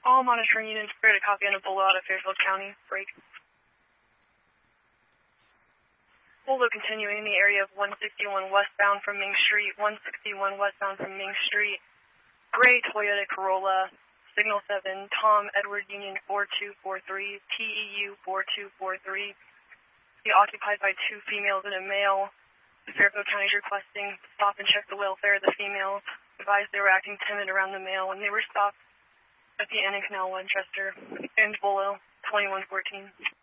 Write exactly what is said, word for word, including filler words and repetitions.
All monitoring units, clear to copy on a Bolo out of Fairfield County. Break. Bolo continuing in the area of one sixty-one westbound from Ming Street, one sixty-one westbound from Ming Street. Gray Toyota Corolla, signal seven, Tom Edward Union four two four three, T E U four two four three. Be occupied by two females and a male. Fairfield County is requesting stop and check the welfare of the females. Advised they were acting timid around the male when they were stopped at the Annan Canal, Winchester, and Bolo, twenty-one fourteen.